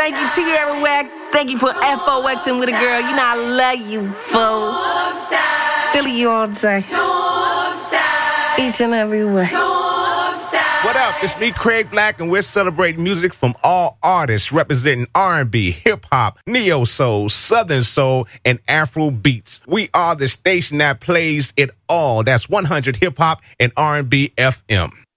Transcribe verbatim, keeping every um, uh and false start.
Thank you, Tierra Whack. Thank you for F O Xing with a girl. You know I love you, fool. Philly you all day. Each and every way. What up? It's me, Craig Black, and we're celebrating music from all artists representing R and B, hip-hop, neo-soul, southern soul, and Afro beats. We are the station that plays it all. That's one hundred hip-hop and R and B F M.